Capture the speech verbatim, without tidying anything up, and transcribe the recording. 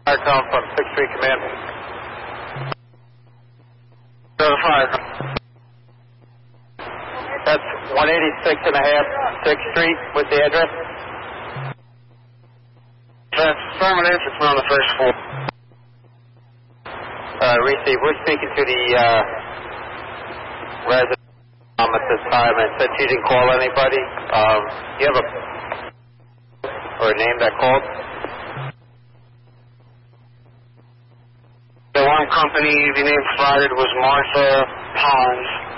Fire call from sixth Street Command. Go to fire. That's one eighty-six and a half sixth Street. What's the address? That's affirmative. It's on the first floor. Uh, receive. We're speaking to the uh, resident um, at this time, and since you didn't call anybody, um, do you have a or a name that called? The one company, the name provided was Martha Pons.